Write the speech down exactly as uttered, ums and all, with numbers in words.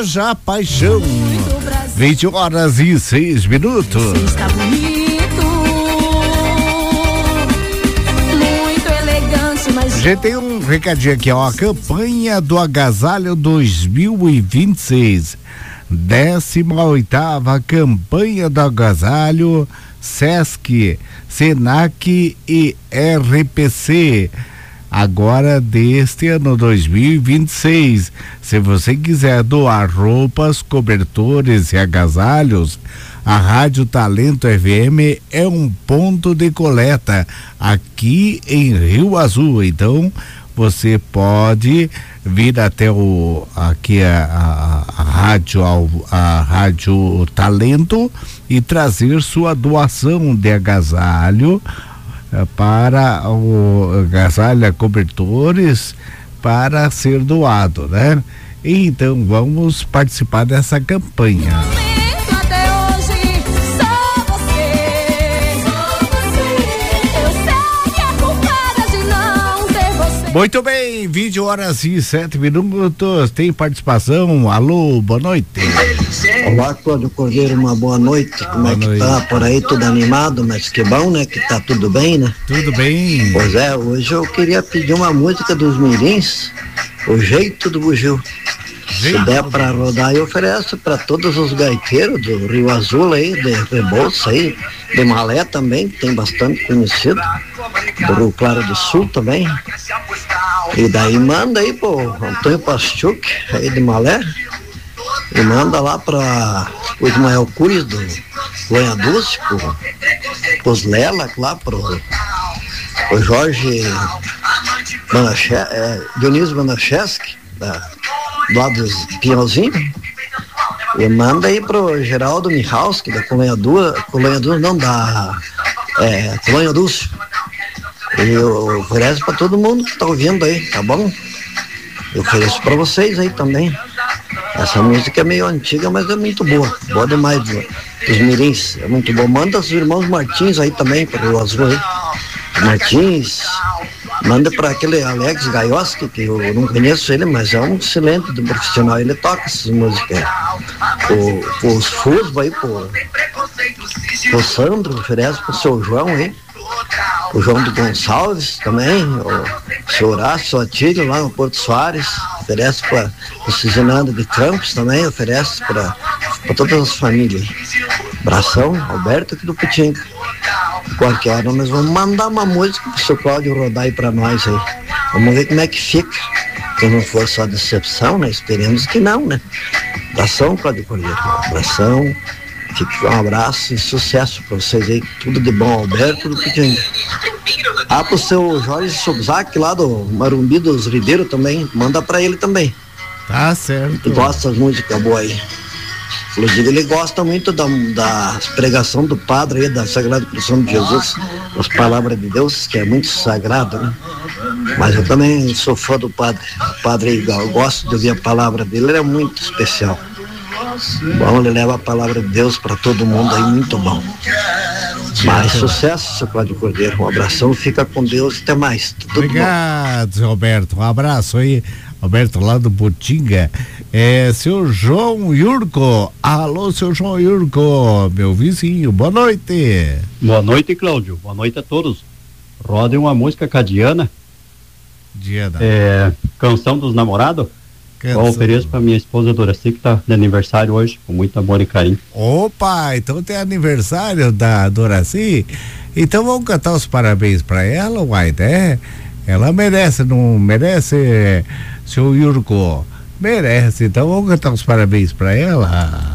Haja Paixão. vinte horas e seis minutos. Você está bonito, muito elegante, mas... A gente tem um recadinho aqui, ó. A campanha do Agasalho dois mil e vinte e seis. décima oitava campanha do Agasalho, Sesc, Senac e R P C. Agora deste ano dois mil e vinte e seis. Se você quiser doar roupas, cobertores e agasalhos, a Rádio Talento F M é um ponto de coleta aqui em Rio Azul. Então você pode vir até o aqui a, a, a rádio a Rádio Talento e trazer sua doação de agasalho para o agasalho, cobertores para ser doado, né? Então vamos participar dessa campanha. Muito bem, vinte horas e sete minutos, tem participação. Alô, boa noite. Olá, Cláudio Cordeiro, uma boa noite. Como boa é que noite. Tá por aí, tudo animado, mas que bom, né? Que tá tudo bem, né? Tudo bem. Pois é, hoje eu queria pedir uma música dos Mirins, O Jeito do Bugio. Se der para rodar, eu ofereço para todos os gaiteiros do Rio Azul aí, de Rebouça aí, de Malé também, que tem bastante conhecido, do Rio Claro do Sul também. E daí manda aí pro Antônio Paschuk, aí de Malé, e manda lá para o Ismael Cures do Goiânia Dulce, pro, pros Lela lá, pro, pro Jorge Manache, é, Dionísio Manacheski, da do lado dos Pinhalzinho, e manda aí pro Geraldo Michalski da Colônia Dulce, Colônia Dulce não, da é, Colônia Dulce, e eu ofereço pra todo mundo que tá ouvindo aí, tá bom? Eu ofereço pra vocês aí também. Essa música é meio antiga, mas é muito boa, boa demais, do, dos Mirins, é muito boa. Manda os irmãos Martins aí também, pro Azul aí, Martins. Manda para aquele Alex Gaioski, que eu não conheço ele, mas é um excelente do profissional, ele toca essas músicas. O, os Fusbo aí, pro, pro Sandro, oferece pro seu João aí, o João do Gonçalves também, o seu Horácio Atílio lá no Porto Soares, oferece para o Cizinando de Campos também, oferece para todas as famílias. Abração, Alberto aqui do Putinga. Qualquer hora nós vamos mandar uma música pro seu Cláudio rodar aí pra nós aí. Vamos ver como é que fica. Se não for só decepção, né? Esperemos que não, né? Abração, Cláudio Cordeiro. Abração. Fique um abraço e sucesso pra vocês aí. Tudo de bom, Alberto do Putinga. Ah, pro seu Jorge Subzac lá do Marumbi dos Ribeiros também. Manda pra ele também. Tá certo. Tu gosta das músicas boas aí. Inclusive ele gosta muito da, da pregação do padre aí, da Sagrada Cruz de Jesus, as palavras de Deus, que é muito sagrado, né? Mas eu também sou fã do padre, o padre aí, eu gosto de ouvir a palavra dele, ele é muito especial. Bom, ele leva a palavra de Deus para todo mundo aí, muito bom. Mais sucesso, seu Cláudio Cordeiro, um abração, fica com Deus, até mais. Tudo obrigado, bom. Roberto, um abraço aí. Roberto lá do Putinga. É, seu João Yurko. Alô, seu João Yurko, meu vizinho, boa noite. Boa noite, Cláudio. Boa noite a todos. Rodem uma música cadiana. Diana. É, Canção dos Namorados. Eu ofereço para minha esposa Doraci, que tá de aniversário hoje, com muito amor e carinho. Opa, então tem aniversário da Doraci? Então vamos cantar os parabéns para ela, uai, né? Ela merece, não merece, seu Yurko? Merece, então vamos cantar os parabéns para ela.